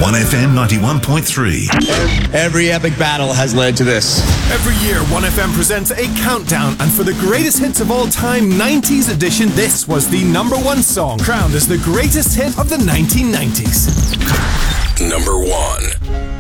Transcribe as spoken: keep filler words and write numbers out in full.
one F M ninety-one point three. Every epic battle has led to this. Every year, one F M presents a countdown, and for the greatest hits of all time nineties edition, this was the number one song, crowned as the greatest hit of the nineteen nineties. Number one.